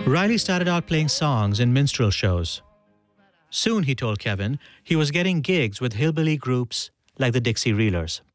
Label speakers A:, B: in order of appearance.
A: Riley started out playing songs in minstrel shows. Soon, he told Kevin, he was getting gigs with hillbilly groups like the Dixie Reelers.